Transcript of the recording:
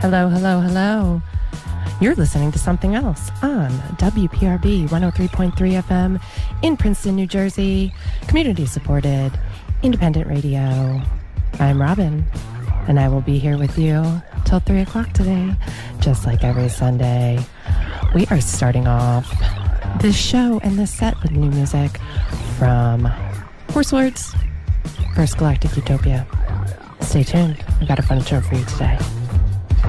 Hello, hello, hello. You're listening to something else on WPRB 103.3 FM in Princeton, New Jersey. Community supported, independent radio. I'm Robin, and I will be here with you till 3 o'clock today, just like every Sunday. We are starting off this show and this set with new music from Horsewords, First Galactic Utopia. Stay tuned. We've got a fun show for you today.